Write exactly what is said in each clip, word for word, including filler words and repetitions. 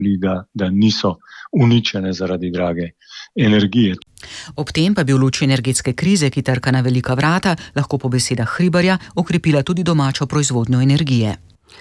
da, da niso uničene zaradi drage energije. Ob tem pa bi v luči energetske krize, ki trka na velika vrata, lahko po besedah Hribarja okrepila tudi domačo proizvodnjo energije.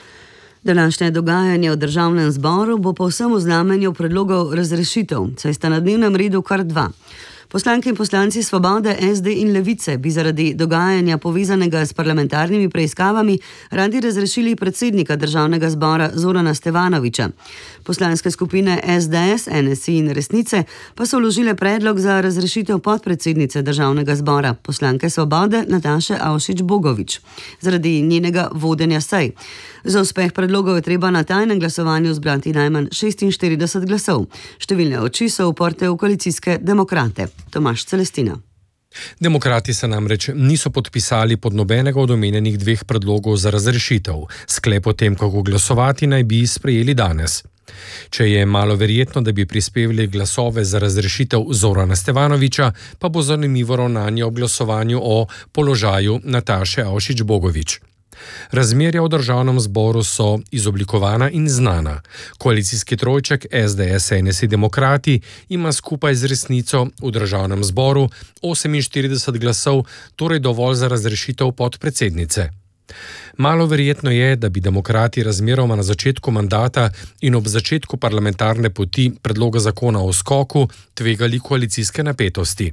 Današnje dogajanje v državnem zboru bo povsem v znamenju predlogov razrešitev, saj sta na dnevnem redu kar dva. Poslanke in poslanci Svobode, es de in Levice bi zaradi dogajanja povezanega s parlamentarnimi preiskavami radi razrešili predsednika državnega zbora Zorana Stevanovića. Poslanske skupine es de es, en es i in Resnice pa so vložile predlog za razrešitev podpredsednice državnega zbora, poslanke Svobode Nataše Avšič Bogovič, zaradi njenega vodenja sej. Za uspeh predlogov je treba na tajnem glasovanju zbrati najmanj šestinštirideset glasov. Številne oči so uprte v koalicijske demokrate. Tomaž Celestina. Demokrati se namreč niso podpisali pod nobenega od omenjenih dveh predlogov za razrešitev. Sklep o tem, kako glasovati, naj bi sprejeli danes. Če je malo verjetno, da bi prispevali glasove za razrešitev Zorana Stevanovića, pa bo zanimivo ravnanje ob glasovanju o položaju Nataše Avšič Bogovič. Razmerja v državnem zboru so izoblikovana in znana. Koalicijski trojček es de es, en es i Demokrati ima skupaj z Resnico v državnem zboru oseminštirideset glasov, torej dovolj za razrešitev podpredsednice. Malo verjetno je, da bi demokrati razmeroma na začetku mandata in ob začetku parlamentarne poti predloga zakona o skoku tvegali koalicijske napetosti.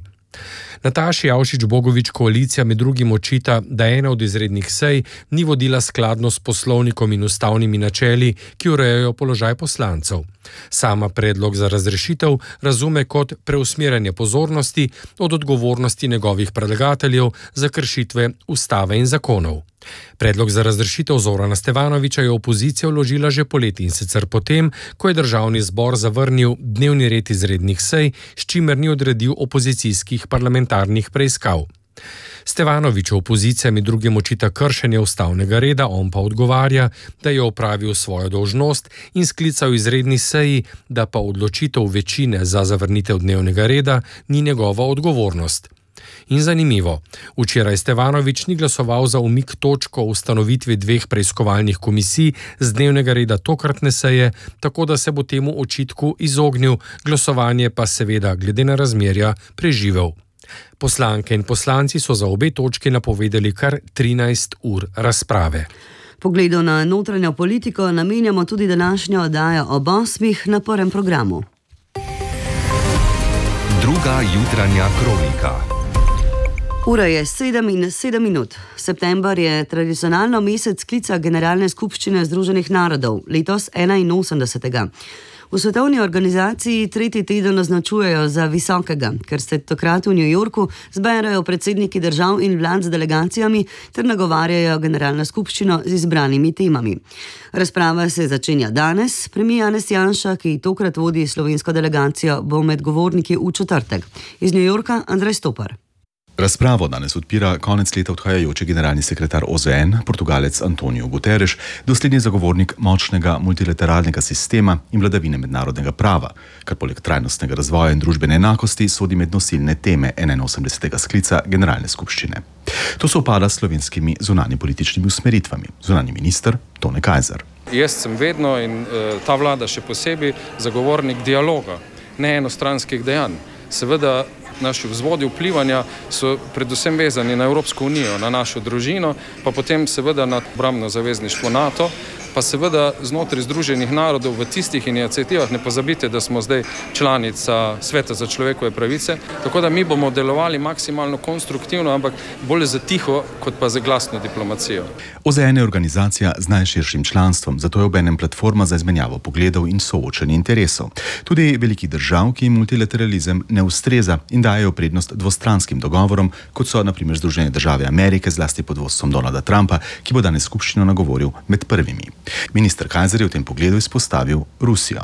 Nataši Avšič Bogovič koalicija med drugim očita, da ena od izrednih sej ni vodila skladno s poslovnikom in ustavnimi načeli, ki urejajo položaj poslancev. Sama predlog za razrešitev razume kot preusmerjanje pozornosti od odgovornosti njegovih predlagateljev za kršitve ustave in zakonov. Predlog za razrešitev Zorana Stevanovića je opozicija vložila že poleti, in sicer potem, ko je državni zbor zavrnil dnevni red izrednih sej, s čimer ni odredil opozicijskih parlamentarnih preiskav. Stevanoviću opozicija med drugim očita kršenje ustavnega reda, on pa odgovarja, da je opravil svojo dolžnost in sklical izredni seji, da pa odločitev večine za zavrnitev dnevnega reda ni njegova odgovornost. In zanimivo, včeraj Stevanović ni glasoval za umik točk o ustanovitvi dveh preiskovalnih komisij z dnevnega reda tokratne seje, tako da se bo temu očitku izognil, glasovanje pa seveda glede na razmerja preživel. Poslanke in poslanci so za obe točki napovedali kar trinajst ur razprave. Pogledu na notranjo politiko namenjamo tudi današnjo oddajo ob osmih na prvem programu. Druga jutranja kronika. Ura je sedem in sedem minut. September je tradicionalno mesec sklica Generalne skupščine Združenih narodov, letos enainosemdesetega. V svetovni organizaciji tretji teden označujejo za visokega, ker se takrat v New Yorku zberajo predsedniki držav in vlad z delegacijami ter nagovarjajo Generalno skupščino z izbranimi temami. Razprava se začenja danes. Premier Janez Janša, ki tokrat vodi slovensko delegacijo, bo med govorniki v četrtek. Iz New Yorka Andrej Stopar. Razpravo danes odpira konec leta odhajajoči generalni sekretar o ze en, Portugalec Antonio Guterres, doslednji zagovornik močnega multilateralnega sistema in vladavine mednarodnega prava, kar poleg trajnostnega razvoja in družbene enakosti sodi med nosilne teme enainosemdesetega sklica generalne skupščine. To se upada s slovenskimi zunanji političnimi usmeritvami. Zunanji minister Tone Kajzer. Jaz sem vedno in uh, ta vlada še posebej zagovornik dialoga, ne enostranskih dejanj. Seveda naši vzvodi vplivanja so predvsem vezani na Evropsko unijo, na našo družino, pa potem seveda na obrambno zavezništvo NATO, pa seveda znotraj Združenih narodov v tistih iniciativah. Ne pozabite, da smo zdaj članica Sveta za človekove pravice, tako da mi bomo delovali maksimalno konstruktivno, ampak bolj za tiho, kot pa za glasno diplomacijo. o ze en je organizacija z najširšim članstvom, zato je obenem platforma za izmenjavo pogledov in soočenje interesov. Tudi velikih držav, ki jim multilateralizem ne ustreza in dajejo prednost dvostranskim dogovorom, kot so na primer Združene države Amerike, zlasti pod vodstvom Donalda Trumpa, ki bo danes skupščino nagovoril med prvimi. Minister Kajzer je v tem pogledu izpostavil Rusijo.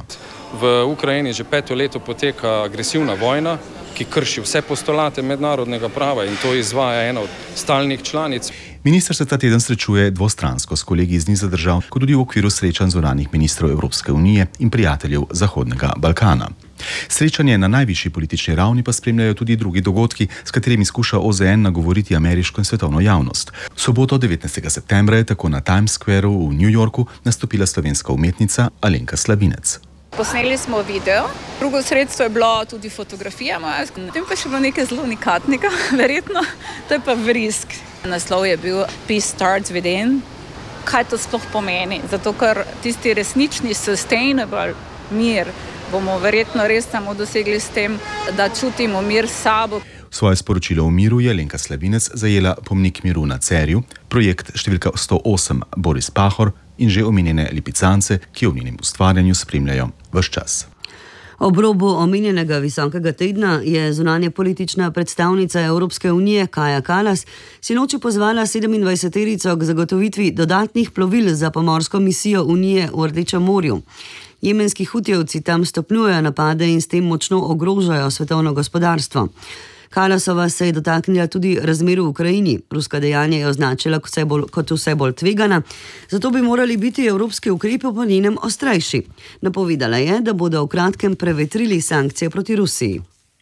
V Ukrajini že peto leto poteka agresivna vojna, ki krši vse postulate mednarodnega prava, in to izvaja ena od stalnih članic. Minister se ta teden srečuje dvostransko s kolegi iz niza držav, kot tudi v okviru srečanj zunanjih ministrov Evropske unije in prijateljev Zahodnega Balkana. Srečanje na najvišji politični ravni pa spremljajo tudi drugi dogodki, s katerimi skuša o ze en nagovoriti ameriško in svetovno javnost. V soboto devetnajstega septembra je tako na Times Squareu v New Yorku nastopila slovenska umetnica Alenka Slavinec. Posneli smo video, drugo sredstvo je bilo tudi fotografija moja, potem pa še bilo nekaj zelo unikatnega, verjetno, to je pa vrisk. Naslov je bil Peace Starts Within. Kaj to sploh pomeni? Zato, ker tisti resnični sustainable mir bomo verjetno res samo dosegli s tem, da čutimo mir s sabo. Svoje sporočilo o miru je Alenka Slavinec zajela Pomnik miru na Cerju, projekt številka sto osem Boris Pahor in že omenjene lipicance, ki jo v njenem ustvarjanju spremljajo ves čas. Ob robu omenjenega visokega tedna je zunanje politična predstavnica Evropske unije Kaja Kallas sinoči pozvala sedemindvajseterico k zagotovitvi dodatnih plovil za pomorsko misijo Unije v Rdečem morju. Jemenski hutijevci tam stopnjujejo napade in s tem močno ogrožajo svetovno gospodarstvo. Kallasova se je dotaknila tudi razmer v Ukrajini. Ruska dejanja je označila kot vse bolj, kot vse bolj tvegana, zato bi morali biti evropski ukrepi po njenem ostrejši. Napovedala je, da bodo v kratkem prevetrili sankcije proti Rusiji.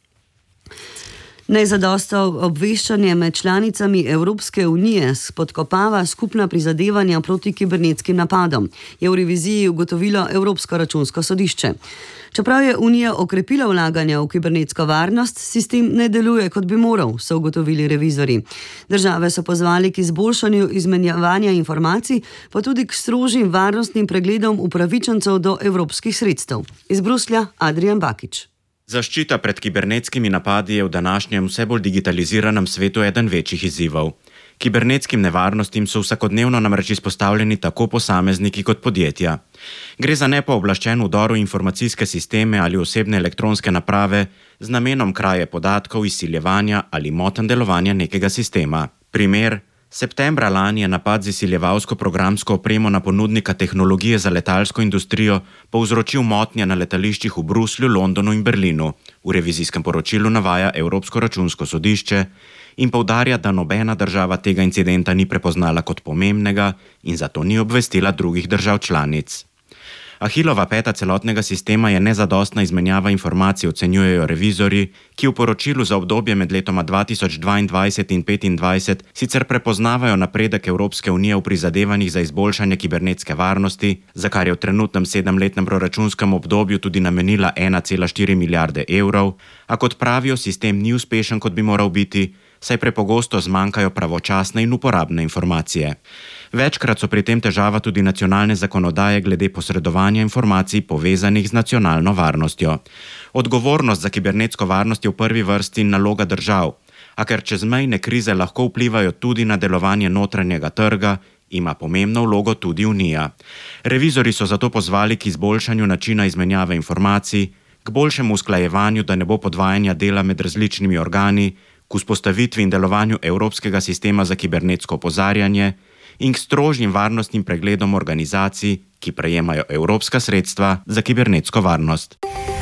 Nezadostno obveščanje med članicami Evropske unije spodkopava skupna prizadevanja proti kibernetskim napadom, je v reviziji ugotovilo Evropsko računsko sodišče. Čeprav je Unija okrepila vlaganja v kibernetsko varnost, sistem ne deluje, kot bi moral, so ugotovili revizori. Države so pozvali k izboljšanju izmenjavanja informacij, pa tudi k strožjim varnostnim pregledom upravičencev do evropskih sredstev. Iz Bruslja Adrian Bakič. Zaščita pred kibernetskimi napadi je v današnjem vse bolj digitaliziranem svetu eden večjih izzivov. Kibernetskim nevarnostim so vsakodnevno namreč izpostavljeni tako posamezniki kot podjetja. Gre za nepooblaščen vdor v informacijske sisteme ali osebne elektronske naprave z namenom kraje podatkov, izsiljevanja ali motenj delovanja nekega sistema. Primer: septembra lani je napad z izsiljevalsko programsko opremo na ponudnika tehnologije za letalsko industrijo povzročil motnje na letališčih v Bruslju, Londonu in Berlinu. V revizijskem poročilu navaja Evropsko računsko sodišče in poudarja, da nobena država tega incidenta ni prepoznala kot pomembnega in zato ni obvestila drugih držav članic. Ahilova peta celotnega sistema je nezadostna izmenjava informacij, ocenjujejo revizorji, ki v poročilu za obdobje med letoma dva tisoč dvaindvajset in petindvajset sicer prepoznavajo napredek Evropske unije v prizadevanjih za izboljšanje kibernetske varnosti, za kar je v trenutnem sedemletnem proračunskem obdobju tudi namenila ena cela štiri milijarde evrov, a kot pravijo, sistem ni uspešen, kot bi moral biti, saj prepogosto zmanjkajo pravočasne in uporabne informacije. Večkrat so pri tem težava tudi nacionalne zakonodaje glede posredovanja informacij povezanih z nacionalno varnostjo. Odgovornost za kibernetsko varnost je v prvi vrsti naloga držav, a ker čezmejne krize lahko vplivajo tudi na delovanje notranjega trga, ima pomembno vlogo tudi Unija. Revizori so zato pozvali k izboljšanju načina izmenjave informacij, k boljšemu usklajevanju, da ne bo podvajanja dela med različnimi organi, k vzpostavitvi in delovanju Evropskega sistema za kibernetsko opozarjanje in k strožjim varnostnim pregledom organizacij, ki prejemajo evropska sredstva za kibernetsko varnost.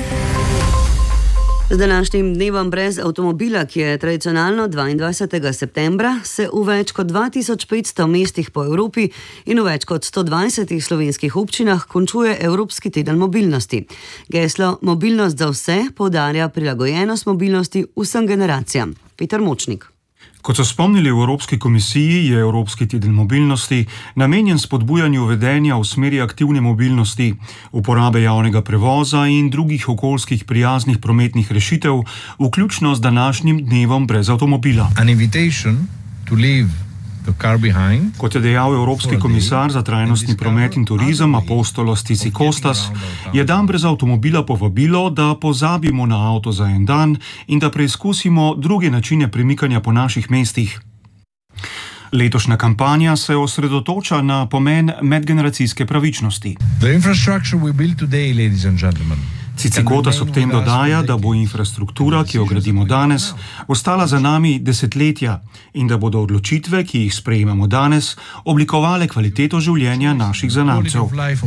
Z današnjim dnevom brez avtomobila, ki je tradicionalno dvaindvajsetega septembra, se v več kot dva tisoč petsto mestih po Evropi in v več kot sto dvajsetih slovenskih občinah končuje Evropski teden mobilnosti. Geslo Mobilnost za vse poudarja prilagojenost mobilnosti vsem generacijam. Peter Močnik. Kot so spomnili v Evropski komisiji, je Evropski teden mobilnosti namenjen spodbujanju vedenja v smeri aktivne mobilnosti, uporabe javnega prevoza in drugih okoljskih prijaznih prometnih rešitev, vključno z današnjim dnevom brez avtomobila. An invitation to leave the car behind. Kot je dejal Evropski komisar za trajnostni promet in turizem Apostolos Tsikostas, je dan brez avtomobila povabilo, da pozabimo na avto za en dan in da preizkusimo druge načine premikanja po naših mestih. Letošnja kampanja se osredotoča na pomen medgeneracijske pravičnosti. The infrastructure we build today, ladies and gentlemen. Tsikostas ob tem dodaja, da bo infrastruktura, ki jo gradimo danes, ostala za nami desetletja in da bodo odločitve, ki jih sprejemamo danes, oblikovale kvaliteto življenja naših zanamcev.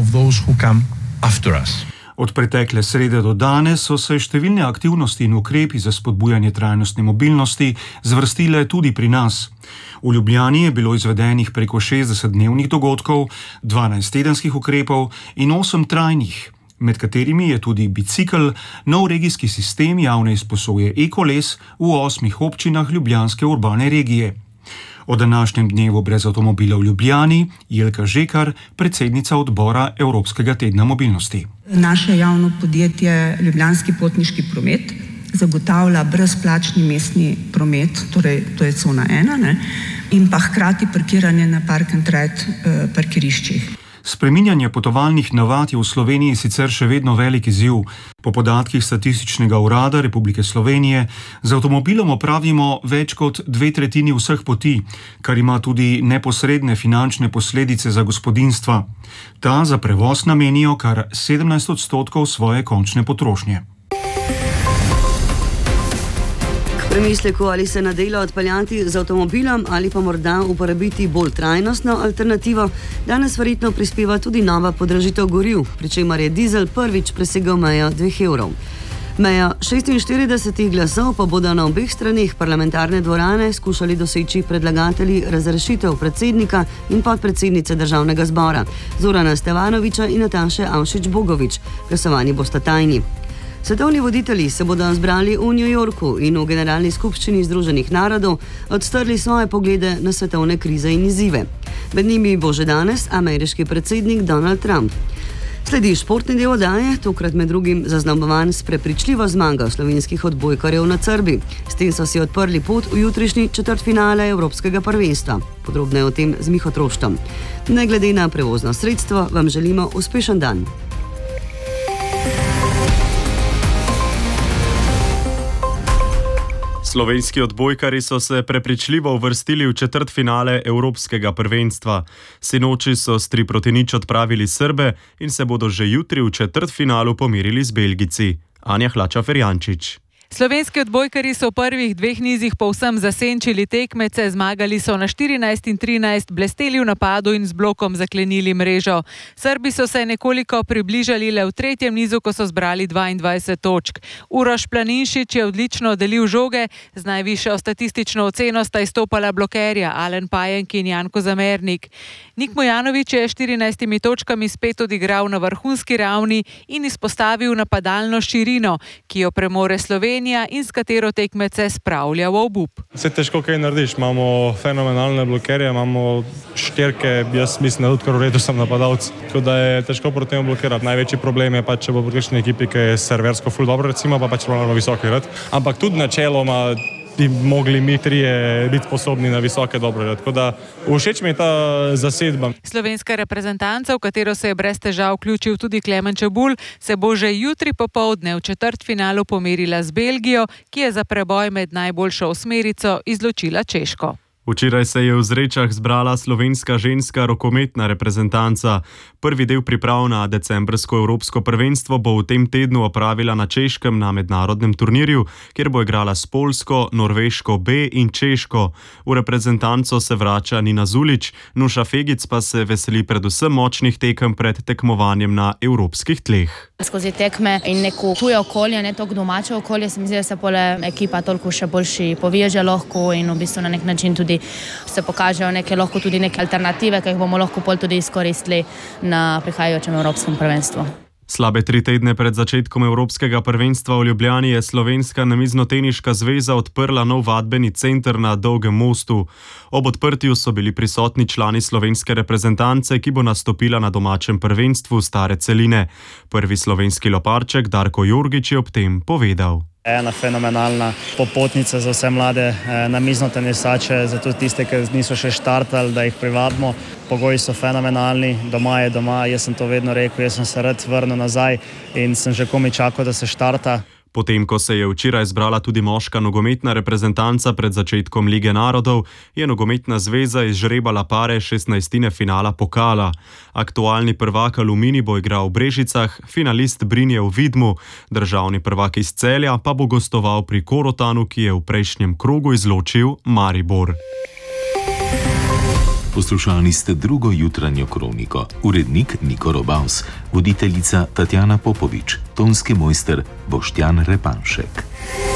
Od pretekle srede do danes so se številne aktivnosti in ukrepi za spodbujanje trajnostne mobilnosti zvrstile tudi pri nas. V Ljubljani je bilo izvedenih preko šestdeset dnevnih dogodkov, dvanajst tedenskih ukrepov in osem trajnih, med katerimi je tudi bicikel, nov regijski sistem javne izposoje e-koles v osmih občinah ljubljanske urbane regije. O današnjem dnevu brez avtomobila v Ljubljani Jelka Žekar, predsednica odbora Evropskega tedna mobilnosti. Naše javno podjetje Ljubljanski potniški promet zagotavlja brezplačni mestni promet, torej to je cona ena, ne, in pa hkrati parkiranje na park and ride eh, parkiriščih. Spreminjanje potovalnih navad je v Sloveniji sicer še vedno velik izziv. Po podatkih Statističnega urada Republike Slovenije z avtomobilom opravimo več kot dve tretjini vseh poti, kar ima tudi neposredne finančne posledice za gospodinjstva. Ta za prevoz namenijo kar sedemnajst odstotkov svoje končne potrošnje. Premisleku, ali se na delo odpeljati z avtomobilom ali pa morda uporabiti bolj trajnostno alternativo, danes verjetno prispeva tudi nova podražitev goriv, pri čemer je dizel prvič presegel mejo dveh evrov. Mejo šestinštiridesetih glasov pa bodo na obeh straneh parlamentarne dvorane skušali doseči predlagatelji razrešitev predsednika in podpredsednice državnega zbora, Zorana Stevanovića in Nataše Avšič-Bogovič. Glasovanji bosta tajni. Svetovni voditelji se bodo zbrali v New Yorku in v Generalni skupščini Združenih narodov odstrli svoje poglede na svetovne krize in izzive. Med njimi bo že danes ameriški predsednik Donald Trump. Sledi športni del oddaje, tokrat med drugim zaznamovan s prepričljivo zmago slovenskih odbojkarjev na Srbiji. S tem so si odprli pot v jutrišnji četrtfinale Evropskega prvenstva. Podrobneje o tem z Miho Troštom. Ne glede na prevozno sredstvo, vam želimo uspešen dan. Slovenski odbojkarji so se prepričljivo uvrstili v četrtfinale Evropskega prvenstva. Sinoči so s tri proti nič odpravili Srbe in se bodo že jutri v četrtfinalu pomirili z Belgijci. Anja Hlača-Ferjančič. Slovenski odbojkarji so v prvih dveh nizih povsem zasenčili tekmece, zmagali so na štirinajst in trinajst, blesteli v napadu in z blokom zaklenili mrežo. Srbi so se nekoliko približali le v tretjem nizu, ko so zbrali dvaindvajset točk. Uroš Planinšič je odlično delil žoge, z najvišjo statistično oceno sta izstopala blokerja Alen Pajenk in Janko Zamernik. Nik Mojanović je štirinajstimi točkami spet odigral na vrhunski ravni in izpostavil napadalno širino, ki jo premore Slovenija in s katero tekmece spravlja v obup. Vse težko kaj narediš, imamo fenomenalne blokerje, imamo štirke, jaz mislim, da tudi kar v redu sem napadalc, tako da je težko proti temu blokirati. Največji problem je pa, če bo pri kakšni ekipi, ki je serversko ful dobro recimo, pa pač moramo visoki igrati. Ampak tudi načeloma bi mogli mi trije biti sposobni na visoke dobro. Tako da všeč mi je ta zasedba. Slovenska reprezentanca, v katero se je brez težav vključil tudi Klemen Čebulj, se bo že jutri popoldne v četrtfinalu pomerila z Belgijo, ki je za preboj med najboljšo osmerico izločila Češko. Včeraj se je v Zrečah zbrala slovenska ženska rokometna reprezentanca. Prvi del priprav na decembrsko evropsko prvenstvo bo v tem tednu opravila na Češkem na mednarodnem turnirju, kjer bo igrala s Poljsko, Norveško B in Češko. V reprezentanco se vrača Nina Zulić, Nuša Fegic pa se veseli predvsem močnih tekem pred tekmovanjem na evropskih tleh. Skozi tekme in neko tuje okolje, ne toliko domače okolje, se mi zdi, da se pole ekipa toliko še boljši poveže lahko in v bistvu na nek način tudi se pokažejo neke, lahko tudi neke alternative, ki jih bomo lahko pol tudi izkoristili na prihajajočem evropskem prvenstvu. Slabe tri tedne pred začetkom Evropskega prvenstva v Ljubljani je Slovenska namiznoteniška zveza odprla nov vadbeni center na Dolgem mostu. Ob odprtju so bili prisotni člani slovenske reprezentance, ki bo nastopila na domačem prvenstvu Stare celine. Prvi slovenski loparček Darko Jorgič je ob tem povedal. Ena fenomenalna popotnica za vse mlade namiznotenisače, za tudi tiste, ki niso še štartali, da jih privabimo. Pogoji so fenomenalni, doma je doma, jaz sem to vedno rekel, jaz sem se rad vrnil nazaj in sem že komaj čakal, da se štarta. Potem, ko se je včeraj zbrala tudi moška nogometna reprezentanca pred začetkom Lige narodov, je nogometna zveza izžrebala pare šestnajstine finala pokala. Aktualni prvak Aluminij bo igral v Brežicah, finalist Brinje v Vidmu, državni prvak iz Celja pa bo gostoval pri Korotanu, ki je v prejšnjem krogu izločil Maribor. Poslušali ste drugo jutranjo kroniko. Urednik Niko Robaus, voditeljica Tatjana Popovič, tonski mojster Boštjan Repanšek.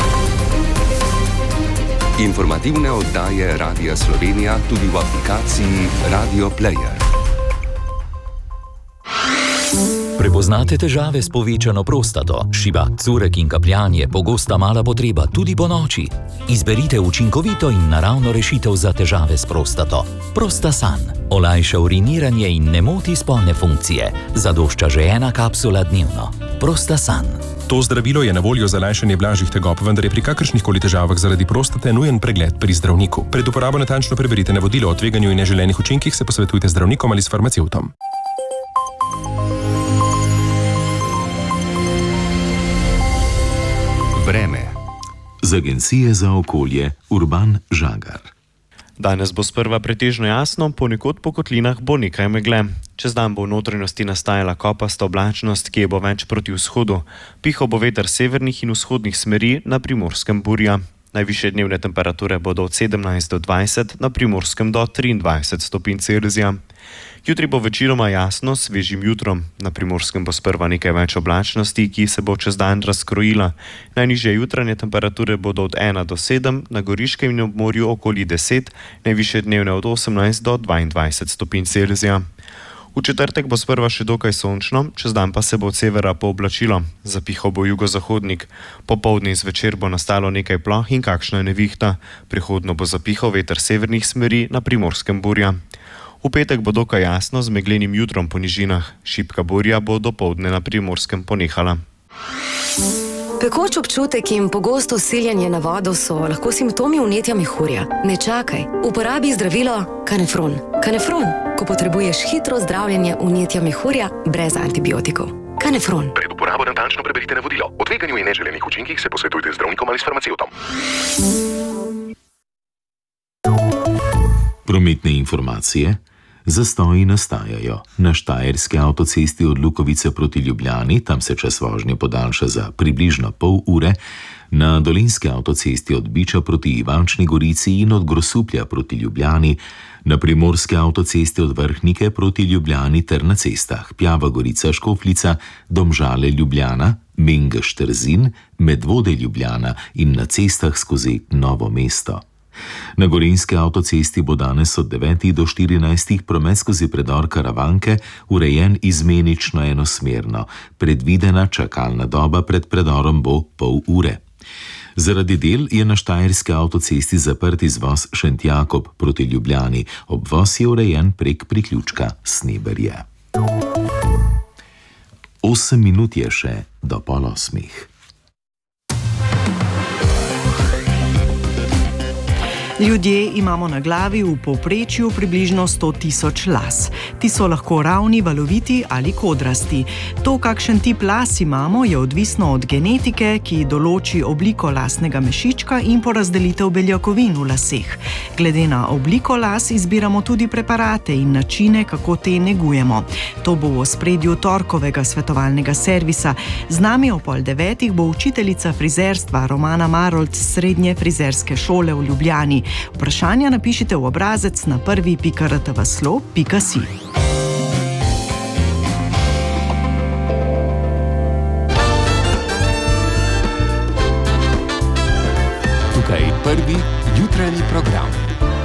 Informativne oddaje Radia Slovenija tudi v aplikaciji Radio Player. Prepoznate težave s povečano prostato, šibak curek in kapljanje, pogosta mala potreba tudi po noči? Izberite učinkovito in naravno rešitev za težave s prostato. Prostasan olajša uriniranje in ne moti spolne funkcije. Zadošča že ena kapsula dnevno. Prostasan. To zdravilo je na voljo za lajšanje blažjih tegob, vendar je pri kakršnihkoli težavah zaradi prostate nujen pregled pri zdravniku. Pred uporabo natančno preberite navodilo o tveganju in neželenih učinkih, se posvetujte z zdravnikom ali s farmacevtom. Vreme. Z Agencije za okolje Urban Žagar. Danes bo sprva pretežno jasno, ponekod po kotlinah bo nekaj megle. Čez dan bo v notranjosti nastajala kopasta oblačnost, ki je bo več proti vzhodu. Pihal bo veter severnih in vzhodnih smeri, na Primorskem burja. Najvišje dnevne temperature bodo od sedemnajst do dvajset, na Primorskem do triindvajset stopinj Celzija. Jutri bo večinoma jasno, s svežim jutrom. Na Primorskem bo sprva nekaj več oblačnosti, ki se bo čez dan razkrojila. Najnižje jutranje temperature bodo od ena do sedem, na Goriškem in ob morju okoli deset, najvišje dnevne od osemnajst do dvaindvajset stopinj Celzija. V četrtek bo sprva še dokaj sončno, čez dan pa se bo od severa pooblačilo. Zapihal bo jugozahodnik. Popoldne in zvečer bo nastalo nekaj ploh in kakšna nevihta. Prihodno bo zapihal veter severnih smeri, na Primorskem burja. V petek bo dokaj jasno, z meglenim jutrom po nižinah. Šibka burja bo dopoldne na Primorskem ponehala. Pekoč občutek in pogosto siljenje na vodo so lahko simptomi vnetja mehurja. Ne čakaj, uporabi zdravilo Kanefron. Kanefron, ko potrebuješ hitro zdravljenje vnetja mehurja brez antibiotikov. Kanefron. Pred uporabo natančno preberite navodilo. O tveganju in neželenih učinkih se posvetujte z zdravnikom ali s farmacevtom. Prometne informacije. Zastoji nastajajo. Na Štajerski avtocesti od Lukovice proti Ljubljani, tam se čas vožnje podaljša za približno pol ure, na Dolenjski avtocesti od Biča proti Ivančni Gorici in od Grosuplja proti Ljubljani, na Primorski avtocesti od Vrhnike proti Ljubljani ter na cestah Pjava Gorica Škofljica, Domžale Ljubljana, Mengeš Trzin, Medvode Ljubljana in na cestah skozi Novo mesto. Na Gorenjski avtocesti bo danes od devetih do štirinajstih promet skozi predor Karavanke urejen izmenično enosmerno. Predvidena čakalna doba pred predorom bo pol ure. Zaradi del je na Štajerski avtocesti zaprt izvoz Šentjakob proti Ljubljani. Obvoz je urejen prek priključka Sneberje. Osem minut je še do pol osmih. Ljudje imamo na glavi v povprečju približno sto tisoč las. Ti so lahko ravni, valoviti ali kodrasti. To, kakšen tip las imamo, je odvisno od genetike, ki določi obliko lasnega mešička in porazdelitev beljakovin v laseh. Glede na obliko las izbiramo tudi preparate in načine, kako te negujemo. To bo v ospredju torkovega svetovalnega servisa. Z nami o pol devetih bo učiteljica frizerstva Romana Marolt z Srednje frizerske šole v Ljubljani. Vprašanja napišite v obrazec na prvi pika r t v slo pika si. Tukaj prvi jutranji program.